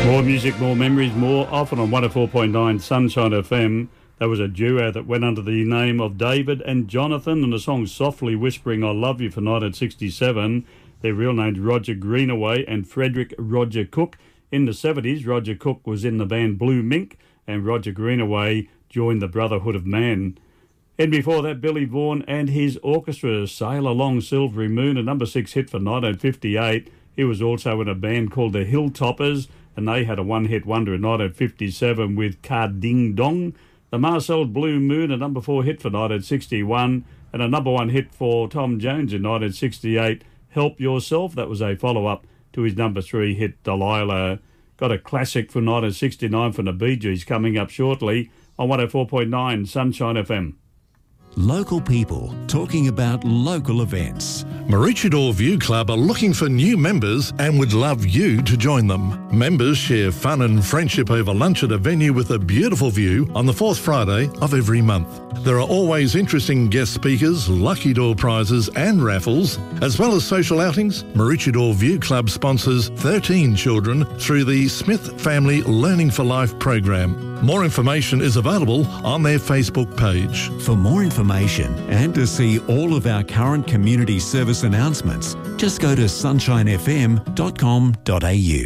More music, more memories, more often on 104.9 Sunshine FM. That was a duo that went under the name of David and Jonathan, and the song Softly Whispering I Love You for 1967. Their real names Roger Greenaway and Frederick Roger Cook. In the 70s, Roger Cook was in the band Blue Mink, and Roger Greenaway joined the Brotherhood of Man. And before that, Billy Vaughan and his orchestra, Sail Along Silvery Moon, a number 6 hit for 1958. He was also in a band called the Hilltoppers, and they had a one-hit wonder in 1957 with Car Ding Dong. The Marcel Blue Moon, a number 4 hit for 1961, and a number 1 hit for Tom Jones in 1968, Help Yourself. That was a follow-up to his number 3 hit, Delilah. Got a classic from 1969 from the Bee Gees coming up shortly on 104.9 Sunshine FM. Local people talking about local events. Maroochydore View Club are looking for new members and would love you to join them. Members share fun and friendship over lunch at a venue with a beautiful view on the 4th Friday of every month. There are always interesting guest speakers, lucky door prizes and raffles, as well as social outings. Maroochydore View Club sponsors 13 children through the Smith Family Learning for Life program. More information is available on their Facebook page. For more information and to see all of our current community service announcements, just go to sunshinefm.com.au.